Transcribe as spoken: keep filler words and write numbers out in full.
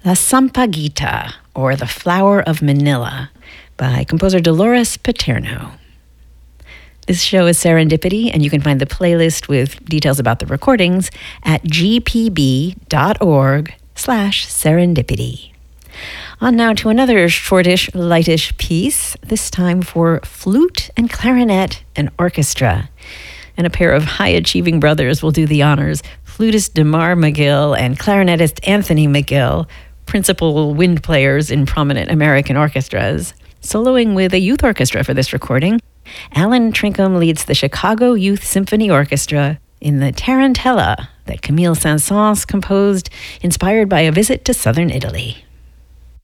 La Sampaguita, or The Flower of Manila, by composer Dolores Paterno. This show is Serendipity, and you can find the playlist with details about the recordings at gpb.org slash serendipity. On now to another shortish, lightish piece, this time for flute and clarinet and orchestra. And a pair of high-achieving brothers will do the honors, flutist DeMar McGill and clarinetist Anthony McGill, principal wind players in prominent American orchestras. Soloing with a youth orchestra for this recording, Alan Trinkham leads the Chicago Youth Symphony Orchestra in the Tarantella that Camille Saint-Saëns composed, inspired by a visit to southern Italy.